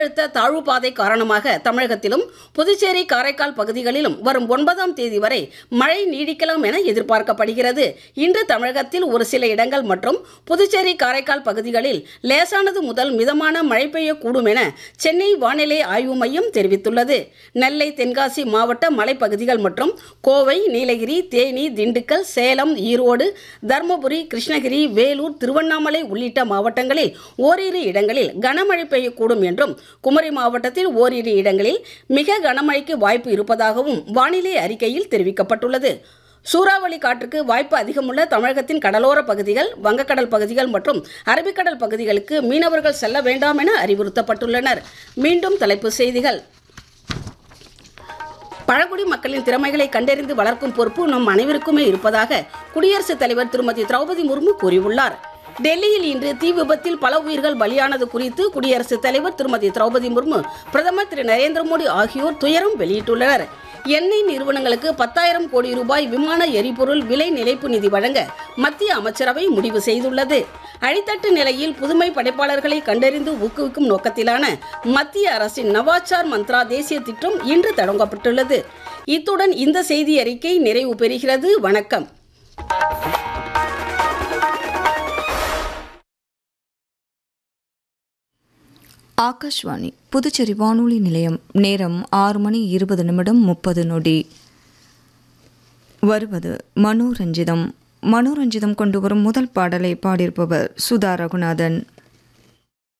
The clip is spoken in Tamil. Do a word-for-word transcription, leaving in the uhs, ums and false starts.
அழுத்த தாழ்வு பாதை காரணமாக தமிழகத்திலும் புதுச்சேரி காரைக்கால் பகுதிகளிலும் வரும் ஒன்பதாம் தேதி வரை மழை நீடிக்கலாம் என எதிர்பார்க்கப்படுகிறது. இன்று தமிழகத்தில் ஒரு சில இடங்கள் மற்றும் புதுச்சேரி காரைக்கால் பகுதிகளில் லேசானது முதல் மிதமான மழை பெய்யக்கூடும் என சென்னை வானிலை ஆய்வு மையம் தெரிவித்துள்ளது. நெல்லை, தென்காசி மாவட்ட மலைப்பகுதிகள் மற்றும் கோவை, நீலகிரி, தேனி, திண்டுக்கல், சேலம், ஈரோடு, தர்மபுரி, கிருஷ்ணகிரி, வேலூர், திருவண்ணாமலை உள்ளிட்ட மாவட்டங்களில் ஓரிரு இடங்களில் கனமழை பெய்யக்கூடும் என்றும், குமரி மாவட்டத்தில் ஓரிரு இடங்களில் மிக கனமழைக்கு வாய்ப்பு இருப்பதாகவும் வானிலை அறிக்கையில் தெரிவிக்கப்பட்டுள்ளது. சூறாவளி காற்றுக்கு வாய்ப்பு அதிகமுள்ள தமிழகத்தின் கடலோர பகுதிகள், வங்கக்கடல் பகுதிகள் மற்றும் அரபிக்கடல் பகுதிகளுக்கு மீனவர்கள் செல்ல வேண்டாம் என அறிவுறுத்தப்பட்டுள்ளனர். மீண்டும் தலைப்புச் செய்திகள். பழங்குடி மக்களின் திறமைகளை கண்டறிந்து வளர்க்கும் பொறுப்பு நம் அனைவருக்குமே இருப்பதாக குடியரசுத் தலைவர் திருமதி திரௌபதி முர்மு கூறியுள்ளார். டெல்லியில் இன்று தீ விபத்தில் பல உயிர்கள் பலியானது குறித்து குடியரசுத் தலைவர் திருமதி திரௌபதி முர்மு, பிரதமர் திரு நரேந்திர மோடி ஆகியோர் துயரம் வெளியிட்டுள்ளனர். எண்ணெய் நிறுவனங்களுக்கு பத்தாயிரம் கோடி ரூபாய் விமான எரிபொருள் விலை நிலைப்பு நிதி வழங்க மத்திய அமைச்சரவை முடிவு செய்துள்ளது. அடித்தட்டு நிலையில் புதுமை படைப்பாளர்களை கண்டறிந்து ஊக்குவிக்கும் நோக்கத்திலான மத்திய அரசின் நவாச்சார் மந்த்ரா தேசிய திட்டம் இன்று தொடங்கப்பட்டுள்ளது. இத்துடன் இந்த செய்தி அறிக்கை நிறைவு பெறுகிறது. வணக்கம். ஆகாஷ்வாணி புதுச்சேரி வானொலி நிலையம். நேரம் ஆறு மணி இருபது நிமிடம் முப்பது நொடி. வருவது மனோரஞ்சிதம். மனோரஞ்சிதம் கொண்டு வரும் முதல் பாடலை பாடியிருப்பவர் சுதா ரகுநாதன்.